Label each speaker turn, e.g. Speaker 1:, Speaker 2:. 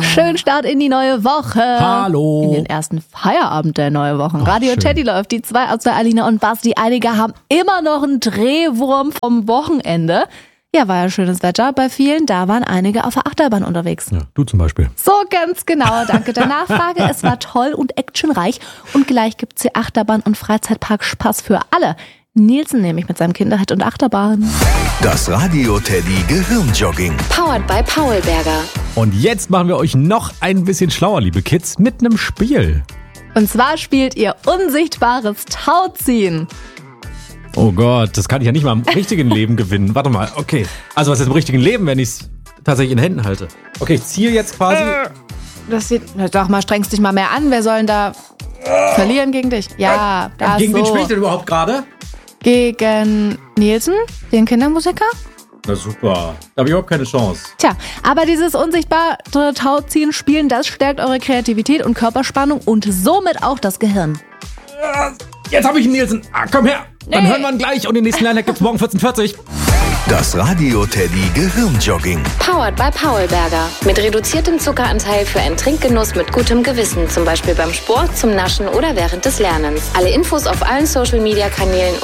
Speaker 1: Schönen Start in die neue Woche.
Speaker 2: Hallo.
Speaker 1: In den ersten Feierabend der neuen Woche. Radio
Speaker 2: schön.
Speaker 1: Teddy läuft. Die zwei aus der Alina und Basti. Einige haben immer noch einen Drehwurm vom Wochenende. Ja, war ja schönes Wetter bei vielen. Da waren einige auf der Achterbahn unterwegs.
Speaker 2: Ja, du zum Beispiel.
Speaker 1: So, ganz genau. Danke der Nachfrage. Es war toll und actionreich. Und gleich gibt's hier Achterbahn- und Freizeitpark Spaß für alle. Nielsen nämlich mit seinem Kinderhit und Achterbahn.
Speaker 3: Das Radio Teddy Gehirnjogging.
Speaker 4: Powered by Paulberger.
Speaker 2: Und jetzt machen wir euch noch ein bisschen schlauer, liebe Kids, mit einem Spiel.
Speaker 1: Und zwar spielt ihr unsichtbares Tauziehen.
Speaker 2: Oh Gott, das kann ich ja nicht mal im richtigen Leben gewinnen. Warte mal, okay. Also was ist im richtigen Leben, wenn ich es tatsächlich in Händen halte? Okay, ich ziehe jetzt quasi...
Speaker 1: Das sieht... Doch mal, strengst dich mal mehr an. Wer soll denn da verlieren gegen dich? Ja, da
Speaker 2: Gegen
Speaker 1: so.
Speaker 2: wen spiele ich denn überhaupt gerade?
Speaker 1: Gegen Nielsen, den Kindermusiker?
Speaker 2: Na super, da habe ich überhaupt keine Chance.
Speaker 1: Tja, aber dieses unsichtbare Tauziehen spielen, das stärkt eure Kreativität und Körperspannung und somit auch das Gehirn.
Speaker 2: Jetzt habe ich ihn, Nielsen. Komm her. Dann
Speaker 1: Nee.
Speaker 2: hören wir ihn gleich und den nächsten Line gibt's morgen 14:40.
Speaker 3: Das Radio Teddy Gehirnjogging.
Speaker 4: Powered by Paulberger. Mit reduziertem Zuckeranteil für einen Trinkgenuss mit gutem Gewissen. Zum Beispiel beim Sport, zum Naschen oder während des Lernens. Alle Infos auf allen Social-Media-Kanälen